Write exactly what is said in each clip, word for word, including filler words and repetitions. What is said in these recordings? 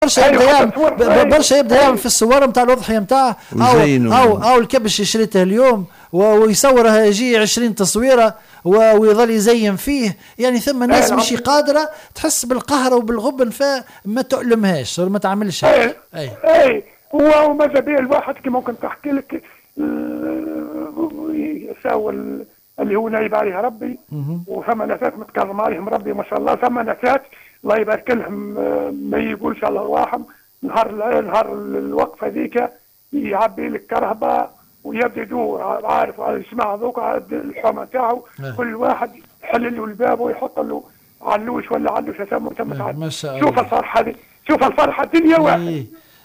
برشا يبدا يعمل برشا يبدا يعمل في الصور نتاع الاضحيه نتاعه او او او الكبش اللي شريته اليوم ويصورها يجي عشرين تصويره ويظل يزين فيه. يعني ثم ناس مش قادره تحس بالقهر وبالغبن فما تؤلمهاش ولا ما تعملش. اي اي, أي. وماذا بيه الواحد كي ممكن تحكي لك يساوي اللي هو نايب عليها ربي وثم ناسات متكرم عليهم ربي ما شاء الله. ثم ناسات الله يبارك لهم ما يقولش على ارواحهم نهار نهار الوقفه ذيك يعبي لك كرهبه ويبدا يدور عارف على يسمع ذوك الحومه تاعو كل واحد يحل له الباب ويحط له علوش ولا علوش اسمه تم. شوف الفرحه دي شوف الفرحه الدنيا واحد.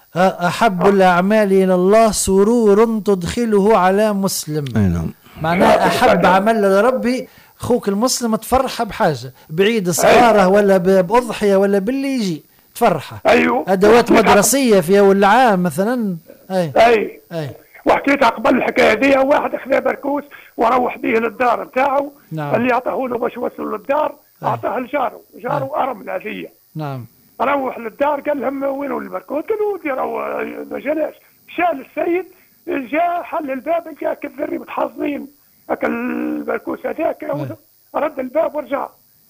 احب الاعمال الى الله سرور تدخله على مسلم. نعم معناه احب عمل لربي اخوك المسلم تفرحه بحاجه بعيد صغاره ولا باضحيه ولا باللي يجي تفرحه. ايوه ادوات مدرسيه في اول عام مثلا. اي اي, أي. وحكيت قبل الحكايه دي واحد اخذ بركوس وروح به للدار نتاعو. نعم. اللي اعطاه له باش يوصل للدار اعطاه لجاره جاره ارمل هذيه. نعم روح للدار قال لهم وينو البركوس؟ قالوا ديروا ما جالاش. شال السيد جاء حل الباب جاء كالذري متحصنين اكل البركوس هذاك رد الباب ورجع.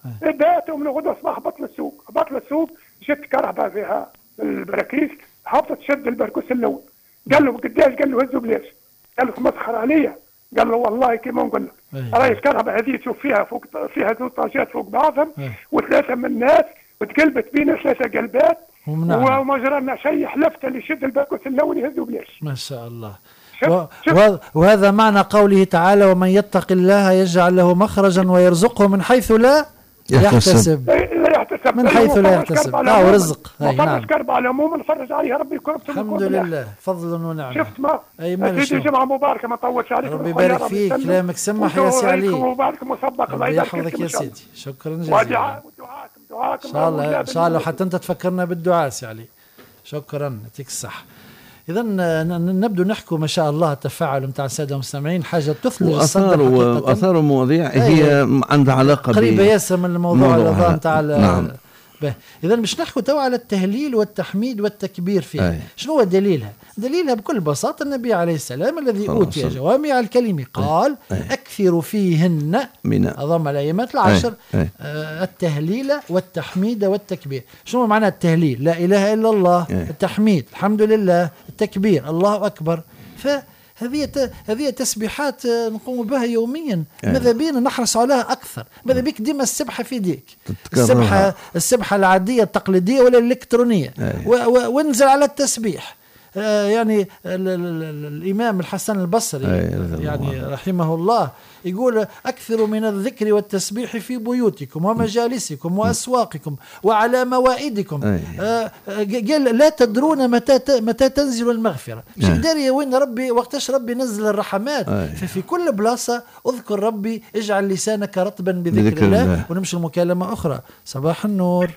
بات ومن غدوه صباح بطل السوق بطل السوق جت كرهبه فيها البراكيس حطت شد البركوس الاول. قال له قداش؟ قال له هزوا بلاش. قال له مسخر عليا. قال له والله كيما نقول لك راهي الكرهبه هذه تشوف فيها فوق فيها ثلاث طاجات فوق بعضهم وثلاثه من الناس وتقلبت بين ثلاثه قلبات وما جرى لنا شيء. حلفت اللي يشد البركوس الاول يهزوا بلاش. ما شاء الله. و... و... وهذا معنى قوله تعالى ومن يتق الله يجعل له مخرجا ويرزقه من حيث لا يحتسب. يحتسب من حيث لا يحتسب. اه ورزق. نعم. كرب على العموم نفرج عليها ربي كربته. الحمد لله فضل ونعمه. شفت ما اي ماشي. جمعه مباركه ما طولش عليك. ربي يبارك فيك كلامك سمح يا سي علي. مبارك مسبق الله يحفظك يا سيدي. شكرا جزيلا. ودعاء دعاء ان شاء الله ان شاء الله حتى انت تفكرنا بالدعاء سي علي. شكرا يعطيك الصحه. إذا نبدو نحكوا ما شاء الله التفاعل متاع السادة المستمعين حاجة تثلج الصدر. وأثار مواضيع هي عندها علاقة قريبة ياسر من الموضوع النظام متاع. نعم. إذا باش نحكوا تو على التهليل والتحميد والتكبير فيه. أي. شنو هو دليلها؟ دليلها بكل بساطة النبي عليه السلام الذي أوتي جوامع الكلم قال أي. أكثر فيهن من أضم الأيامات العشر أي. آه التهليل والتحميد والتكبير. شنو معنى التهليل؟ لا إله إلا الله. أي. التحميد الحمد لله. التكبير الله أكبر. ف هذه هذه تسبيحات نقوم بها يوميا. ماذا بينا نحرص عليها اكثر؟ ماذا بك ديما السبحه في يديك، السبحه السبحه العاديه التقليديه ولا الالكترونيه، وانزل على التسبيح. آه يعني ال ال ال الامام الحسن البصري يعني رحمه الله يقول اكثروا من الذكر والتسبيح في بيوتكم ومجالسكم واسواقكم وعلى موائدكم. آه قال لا تدرون متى متى تنزل المغفره. مش داري وين ربي وقتاش ربي نزل الرحمات. ففي كل بلاصه اذكر ربي اجعل لسانك رطبا بذكر الله, الله. ونمشي المكالمه اخرى. صباح النور.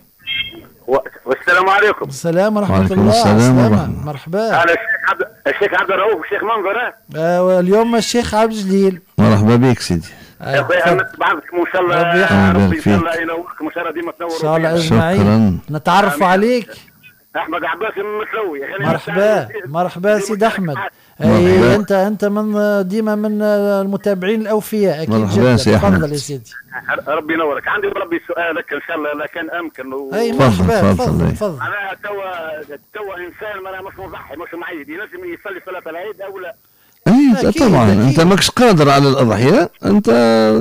والسلام عليكم. السلام ورحمة الله. السلام مرحبا. أنا الشيخ عبد الشيخ عبد الرؤوف الشيخ منظر. آه اليوم الشيخ عبد الجليل. مرحبا بك سيدي. يا أخوي أنا بعضكم إن شاء الله ربي إن شاء الله ينوركم إن شاء الله ديما تنوروا. إن شاء الله أجمعين. نتعرف عليك. أحمد عباس المسلوي. مرحبا مرحبا سيد أحمد. أي أنت أنت من ديما من المتابعين الأوفياء أكيد جدا. تفضل يا سيدي. ربي ينورك. عندي بربي سؤالك إن شاء الله لا كان أمكن. و... أي مرحبا تفضل تفضل. أنا توا توا إنسان ما مش مضحي مش معيد ينجم يصلي صلاة العيد أو لا؟ اي طبعا أكيد. انت ماكش قادر على الاضحيه، انت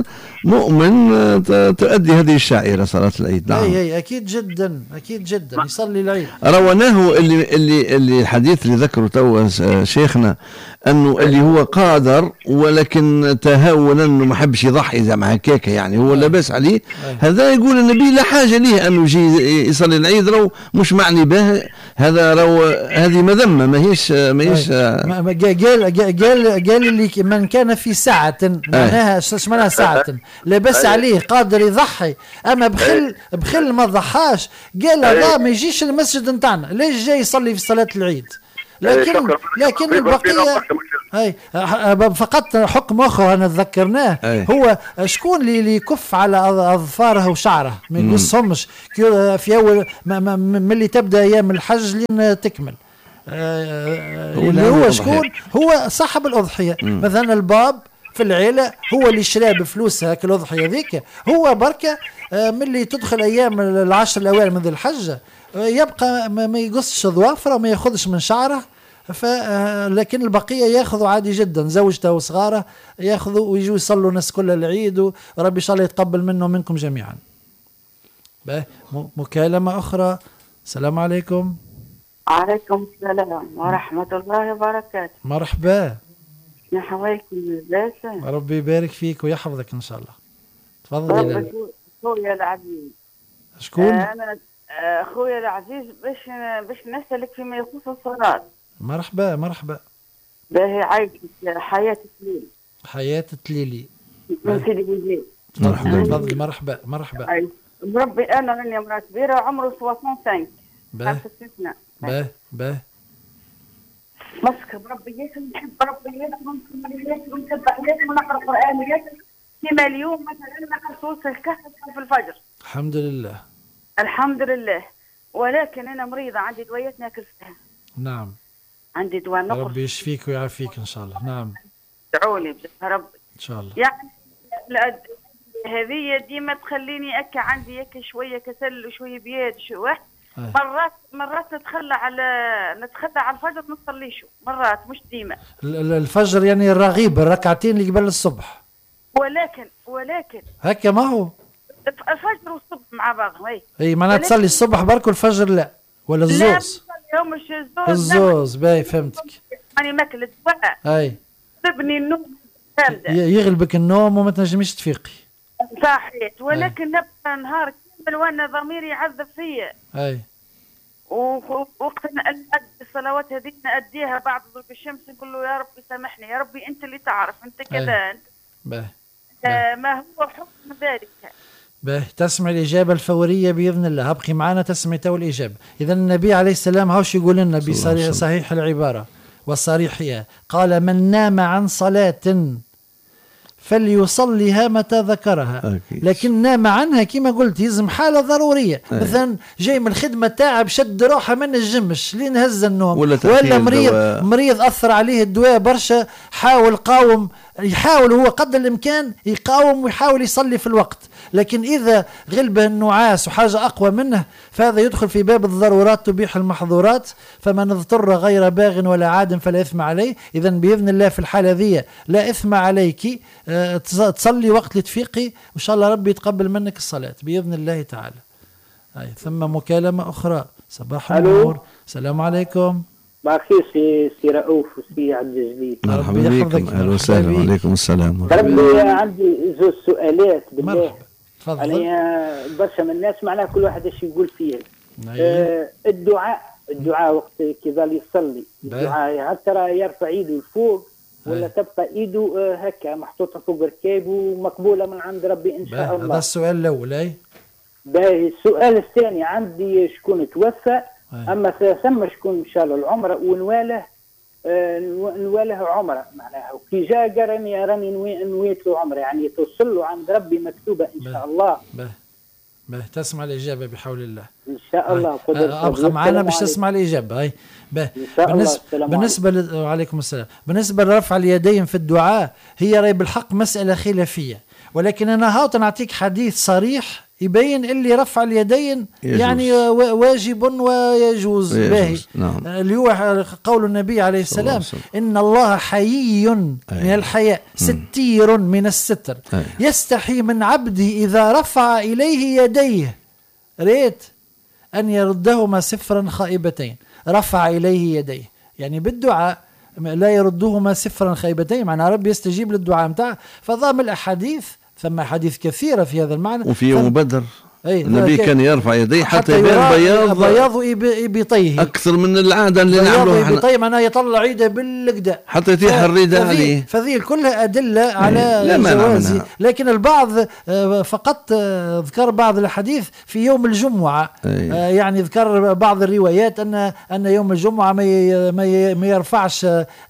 مؤمن تؤدي هذه الشعيره صلاه العيد. نعم اي اي اكيد جدا اكيد جدا يصلي العيد. رويناه اللي اللي اللي الحديث اللي ذكره تو شيخنا انه اللي هو قادر ولكن تهاون انه ما حبش يضحي زي ما هكاك، يعني هو لاباس عليه. هذا يقول النبي لا حاجه ليه انه يجي يصلي العيد، رو مش معني به هذا، رو هذه مذمه ماهيش ماهيش قال قال قال اللي من كان في ساعة معناها ايش معناها ساعة لاباس عليه قادر يضحي، اما بخل بخل ما ضحاش قال لا ما يجيش المسجد نتاعنا، ليش جاي يصلي في صلاة العيد؟ لكن لكن البقيه اي فقط حكم اخر انا تذكرناه هو شكون اللي يكف على اظفاره وشعره ما يقصهمش في اول من اللي تبدا ايام الحج لين تكمل اللي هو شكون هو صاحب الاضحيه. مثلا الباب في العيله هو اللي شرى بفلوس هاك الاضحيه ذيك، هو بركه من اللي تدخل ايام العشر الاوائل من ذي الحجه يبقى ما يقصش ظوافره وما ياخذش من شعره، ف لكن البقيه ياخذوا عادي جدا، زوجته وصغاره ياخذوا ويجوا يصلوا الناس كلها العيد، وربي ان شاء الله يتقبل منه ومنكم جميعا. مكالمه اخرى. السلام عليكم. وعليكم السلام ورحمه الله وبركاته. مرحبا. نحويكم لاباس؟ ربي يبارك فيك ويحفظك ان شاء الله. تفضلي. خويا العزيز. شكون؟ انا خويا العزيز باش باش نسالك فيما يخص الصلاه. مرحبا مرحبا. باهي عايشك حياه التليلي. حياه التليلي. من سيدي بوزيد. مرحبا تفضلي. مرحبا مرحبا. بربي انا راني امراه كبيره عمره خمسة وخمسين. باه باه باه. مسك بربي ياسر نحب ربي ياسر ياسر ونتبع ياسر ونقرا قران ياسر كيما اليوم مثلا نقرا سوره الكهف في الفجر. الحمد لله. الحمد لله. ولكن انا مريضه عندي دويات ناكل فيها. نعم. عندي دواء نقص. ربي يشفيك ويعافيك ان شاء الله. نعم. ادعوا لي بجاه ربي. ان شاء الله. يعني هذه ديما تخليني اكا عندي اكا شويه كسل وشويه بياد شويه. مرات مرات نتخلى على نتخلى على الفجر ما نصليش مرات مش ديما. الفجر يعني الرغيب الركعتين اللي قبل الصبح. ولكن ولكن هكا ما هو الفجر والصبح مع بعض. اي اي معناها تصلي الصبح برك والفجر لا ولا الزوز؟ لا مش الزوز. الزوز باهي فهمتك. راني ماكل الدواء. اي تبني النوم كامله يغلبك النوم وما تنجميش تفيقي. صحيح. ولكن نبقى نهار كامل وانا ضميري يعذب فيا. اي ووقت نأدي الصلوات هذيك نأديها بعد ضرب الشمس نقول له يا ربي سامحني يا ربي انت اللي تعرف انت كذا انت. باه. آه ما هو حكم ذلك. باه تسمع الإجابة الفورية بإذن الله. ابقي معنا تسمع تو الإجابة. إذا النبي عليه السلام هاوش يقول لنا بصريح صحيح العبارة والصريحية قال من نام عن صلاة فليصليها متى ذكرها. أكيد. لكن نام عنها كما قلت يلزم حالة ضرورية. أي. مثلا جاي من الخدمة تاعب شد روحه من الجمش لين هز النوم ولا, ولا مريض دواء. مريض أثر عليه الدواء برشا حاول قاوم يحاول هو قدر الإمكان يقاوم ويحاول يصلي في الوقت. لكن إذا غلبه النعاس وحاجة أقوى منه فهذا يدخل في باب الضرورات تبيح المحظورات. فمن اضطر غير باغ ولا عاد فلا إثم عليه. إذن بإذن الله في الحالة ذي لا إثم عليك أه تصلي وقت لتفيقي وإن شاء الله ربي يتقبل منك الصلاة بإذن الله تعالى. أي ثم مكالمة أخرى. صباح النور. السلام عليكم. باخير سي سي رؤوف وسي عبد الجليل. مرحبا بكم. اهلا وسهلا. وعليكم السلام. ربي عندي زوج سؤالات بالله. مرحبا. تفضل. يعني برشا من الناس معناها كل واحد ايش يقول فيه. آه الدعاء الدعاء وقت كذا يصلي الدعاء هل ترى يرفع ايده لفوق ولا تبقى ايده آه هكا محطوطه فوق ركابه ومقبوله من عند ربي ان شاء الله. هذا السؤال الاول. اي باهي. السؤال الثاني عندي شكون توفى أي. اما ثم شكون مشى له العمره ونواله آه نواله عمره معناها وكي جا راني راني نويت له عمره يعني توصل له عند ربي مكتوبه ان شاء الله. باه باه تسمع الاجابه بحول الله ان شاء الله. آه ابقى معنا باش تسمع الاجابه. هاي باه بالنسبه بالنسبه ل... وعليكم السلام. بالنسبه لرفع اليدين في الدعاء هي راي بالحق مساله خلافيه، ولكن انا هاوت نعطيك حديث صريح يبين اللي رفع اليدين يجوز. يعني واجب ويجوز. باهي. نعم. اللي هو قول النبي عليه السلام إن الله حيي من الحياء ستير من الستر. أي. يستحي من عبده إذا رفع إليه يديه ريت أن يردهما صفرا خائبتين. رفع إليه يديه يعني بالدعاء لا يردهما صفرا خائبتين معنى رب يستجيب للدعاء متاعه. فضام الأحاديث ثم حديث كثيرة في هذا المعنى. وفي يوم بدر النبي كان يرفع يديه حتى يبان بياض بياض إبطيه أكثر من العادة اللي نعملوها احنا. بياض معناها يطلع عيده بالقداء حتى يتيح الرداء عليه. فذي كلها أدلة على جوازه، لكن البعض فقط ذكر بعض الحديث في يوم الجمعة. أيه. يعني ذكر بعض الروايات أن أن يوم الجمعة ما ما يرفعش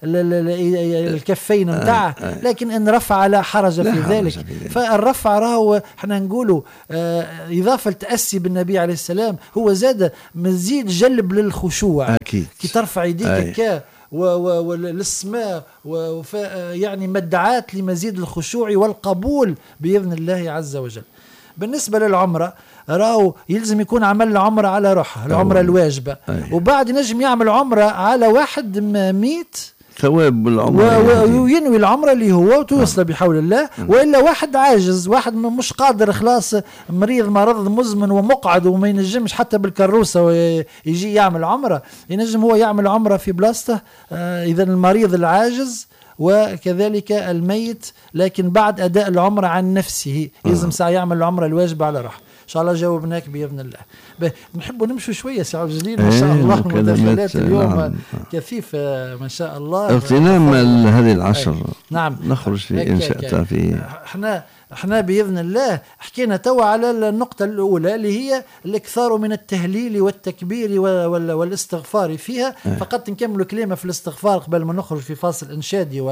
الكفين متاعه، أيه. لكن إن رفع لا حرج في ذلك. فالرفع راهو احنا نقوله إضافة التأسي بالنبي عليه السلام هو زاد مزيد جلب للخشوع. أكيد. كي ترفع يديك كا وللسماء يعني مدعات لمزيد الخشوع والقبول بإذن الله عز وجل. بالنسبة للعمرة راهو يلزم يكون عمل العمرة على روحه، العمرة الواجبة، وبعد ينجم يعمل عمرة على واحد ميت ثواب العمرة وينوي العمرة اللي هو وتوصل بحول الله. وإلا واحد عاجز، واحد مش قادر خلاص، مريض مرض مزمن ومقعد وما ينجمش حتى بالكروسة ويجي يعمل عمرة، ينجم هو يعمل عمرة في بلاصته. آه إذا المريض العاجز وكذلك الميت، لكن بعد أداء العمرة عن نفسه يلزم ساعة يعمل العمرة الواجبة على روحه. إن شاء الله جاوبناك بإذن الله. نحب نمشي شوية سي عبد الجليل ما شاء الله، مداخلات اليوم نعم. كثيفة ما شاء الله، اغتنام هذه العشر. نعم نخرج في إن شاء في احنا احنا بإذن الله حكينا توا على النقطة الأولى اللي هي الإكثار من التهليل والتكبير والاستغفار فيها. فقط نكمل كلمة في الاستغفار قبل ما نخرج في فاصل إنشادي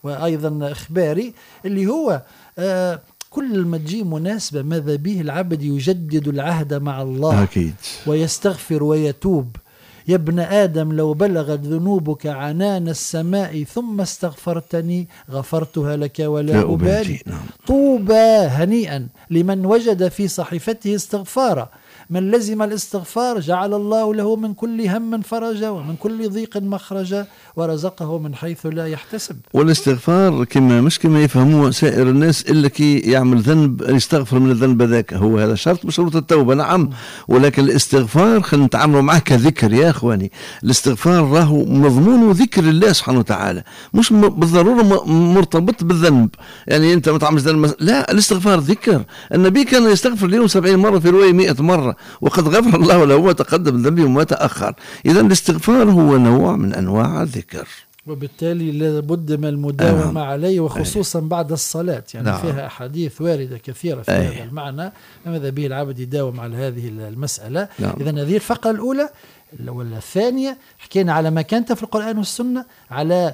وأيضا إخباري، اللي هو آه كل ما تجي مناسبة ماذا به العبد يجدد العهد مع الله. أكيد. ويستغفر ويتوب. يا ابن آدم لو بلغت ذنوبك عنان السماء ثم استغفرتني غفرتها لك ولا أبالي. نعم. طوبى هنيئا لمن وجد في صحيفته استغفارا. من لزم الاستغفار جعل الله له من كل هم فرجا ومن كل ضيق مخرجا ورزقه من حيث لا يحتسب. والاستغفار كما مش كما يفهموه سائر الناس إلا كي يعمل ذنب يستغفر من الذنب ذاك، هو هذا شرط بشروط التوبة نعم، ولكن الاستغفار خلينا نتعاملوا معه كذكر يا أخواني. الاستغفار راهو مضمون ذكر الله سبحانه وتعالى، مش بالضرورة مرتبط بالذنب. يعني أنت ما تعمل ذنب، لا، الاستغفار ذكر. النبي كان يستغفر اليوم سبعين مرة، في رواية مئة مرة، وقد غفر الله له ما تقدم من ذنبه وما تأخر. إذا الاستغفار هو نوع من أنواع الذكر، وبالتالي لابد من المداومة آه. عليه، وخصوصا آه. بعد الصلاة. يعني آه. فيها أحاديث واردة كثيرة في آه. هذا المعنى، ماذا به العبد يداوم على هذه المسألة. آه. إذن هذه الفقرة الأولى. ولا الثانية حكينا على مكانته في القرآن والسنة، على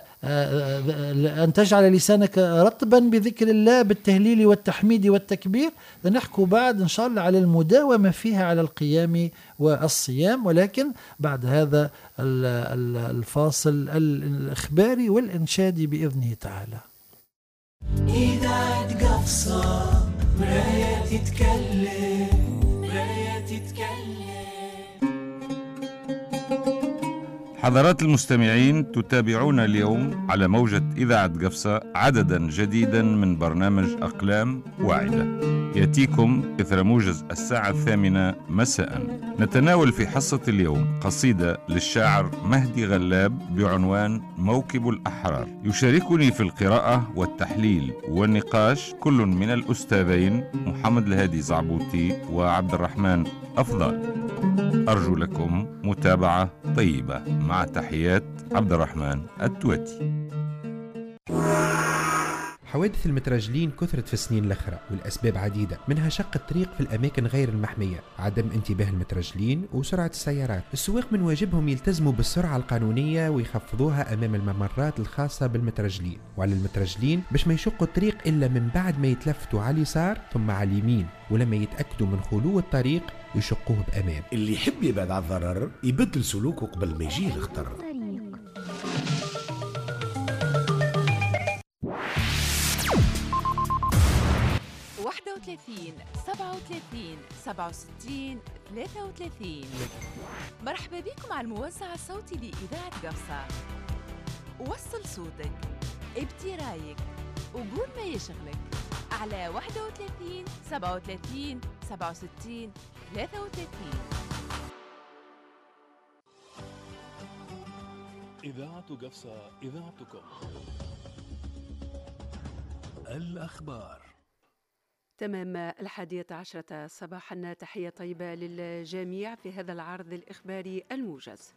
أن تجعل لسانك رطبا بذكر الله بالتهليل والتحميد والتكبير. نحكي بعد إن شاء الله على المداومة فيها على القيام والصيام، ولكن بعد هذا الفاصل الإخباري والإنشادي بإذنه تعالى. إذا تقفصى مرايا تتكلم، مرايا تتكلم. حضرات المستمعين، تتابعون اليوم على موجة إذاعة قفصة عددا جديدا من برنامج أقلام واعدة، يأتيكم إثر موجز الساعة الثامنة مساء. نتناول في حصة اليوم قصيدة للشاعر مهدي غلاب بعنوان موكب الأحرار. يشاركني في القراءة والتحليل والنقاش كل من الأستاذين محمد الهادي زعبوتي وعبد الرحمن أفضل. أرجو لكم متابعة طيبة، مع تحيات عبد الرحمن التواتي. حوادث المترجلين كثرت في السنين الأخرى، والأسباب عديدة، منها شق الطريق في الأماكن غير المحمية، عدم انتباه المترجلين وسرعة السيارات. السواق من واجبهم يلتزموا بالسرعة القانونية ويخفضوها أمام الممرات الخاصة بالمترجلين، وعلى المترجلين باش ما يشقوا الطريق إلا من بعد ما يتلفتوا على اليسار ثم على اليمين، ولما يتأكدوا من خلو الطريق يشقوه بأمان. اللي يحب يبعد عن الضرر يبدل سلوكه قبل ما يجيه الخطر. واحد وثلاثين سبعة وثلاثين سبعة وستين ثلاثة وثلاثين. مرحبا بكم على الموزع الصوتي لإذاعة قفصة. وصل صوتك، ابدي رايك، وقول ما يشغلك على واحد وثلاثين سبعة وثلاثين سبعة وستين ثلاثة وثلاثين. إذاعة قفصة، إذاعتكم. الأخبار. تمام الحادية عشرة صباحا، تحية طيبة للجميع في هذا العرض الإخباري الموجز.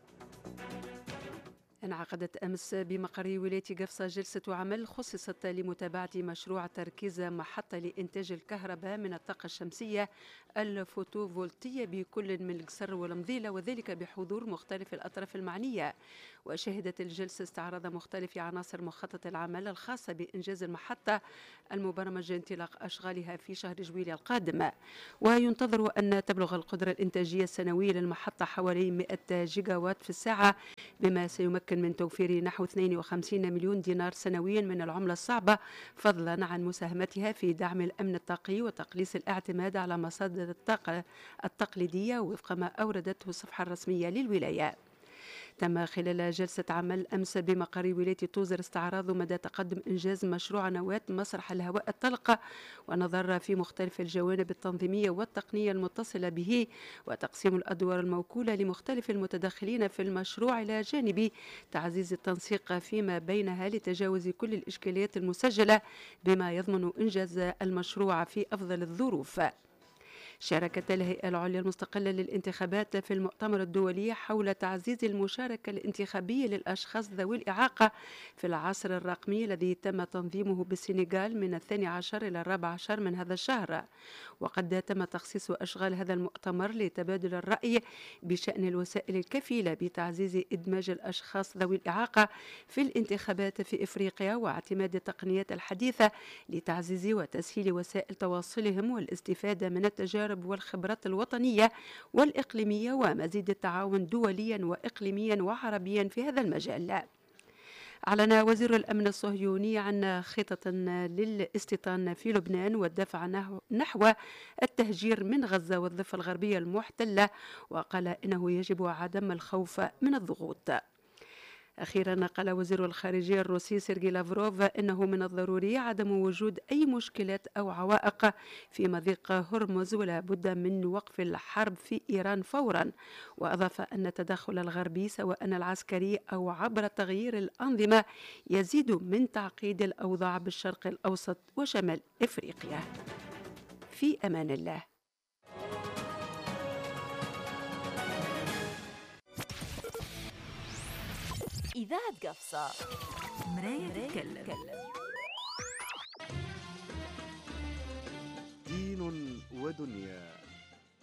انعقدت أمس بمقر ولاية قفصة جلسة عمل خصصت لمتابعة مشروع تركيز محطة لإنتاج الكهرباء من الطاقة الشمسية الفوتوفولتية بكل من القصر والمضيلة، وذلك بحضور مختلف الأطراف المعنية. وشهدت الجلسة استعراض مختلف عناصر مخطط العمل الخاصة بإنجاز المحطة المبرمج انطلاق أشغالها في شهر جويلية القادم. وينتظر أن تبلغ القدرة الإنتاجية السنوية للمحطة حوالي مئة جيجا وات في الساعة، بما سيمكن من توفير نحو اثنين وخمسين مليون دينار سنويا من العملة الصعبة، فضلا عن مساهمتها في دعم الأمن الطاقي وتقليص الاعتماد على مصادر الطاقة التقليدية وفق ما أوردته الصفحة الرسمية للولاية. تم خلال جلسة عمل أمس بمقر ولاية توزر استعراض مدى تقدم إنجاز مشروع نواة مسرح الهواء الطلق، ونظر في مختلف الجوانب التنظيمية والتقنية المتصلة به، وتقسيم الأدوار الموكولة لمختلف المتداخلين في المشروع، إلى جانب تعزيز التنسيق فيما بينها لتجاوز كل الإشكاليات المسجلة بما يضمن إنجاز المشروع في أفضل الظروف. شاركت الهيئة العليا المستقلة للانتخابات في المؤتمر الدولي حول تعزيز المشاركة الانتخابية للأشخاص ذوي الإعاقة في العصر الرقمي الذي تم تنظيمه بالسنغال من الثاني عشر إلى الرابع عشر من هذا الشهر. وقد تم تخصيص أشغال هذا المؤتمر لتبادل الرأي بشأن الوسائل الكفيلة بتعزيز إدماج الأشخاص ذوي الإعاقة في الانتخابات في إفريقيا، واعتماد التقنيات الحديثة لتعزيز وتسهيل وسائل تواصلهم والاستفادة من التجارب والخبرات الوطنية والإقليمية، ومزيد التعاون دوليا وإقليميا وعربيا في هذا المجال. أعلن وزير الأمن الصهيوني عن خطط للاستيطان في لبنان والدفع نحو التهجير من غزة والضفة الغربية المحتلة، وقال إنه يجب عدم الخوف من الضغوط. أخيرا قال وزير الخارجية الروسي سيرجي لافروف إنه من الضروري عدم وجود أي مشكلات أو عوائق في مضيق هرمز، ولا بد من وقف الحرب في إيران فورا. وأضاف أن التدخل الغربي سواء العسكري أو عبر تغيير الأنظمة يزيد من تعقيد الأوضاع بالشرق الأوسط وشمال إفريقيا. في أمان الله. إذاعة قفصة، مراية تتكلم.